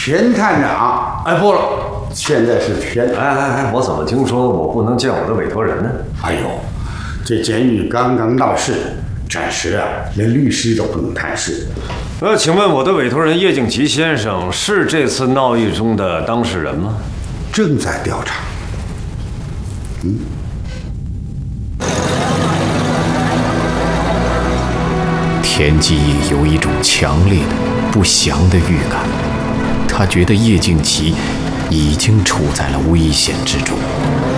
田探长，哎，不了，现在是田。 我怎么听说我不能见我的委托人呢？ 哎呦，这监狱刚刚闹事，暂时啊，连律师都不能探视。 请问我的委托人叶敬奇先生是这次闹狱中的当事人吗？ 正在调查。 田继业有一种强烈的不祥的预感，他觉得叶敬奇已经处在了危险之中。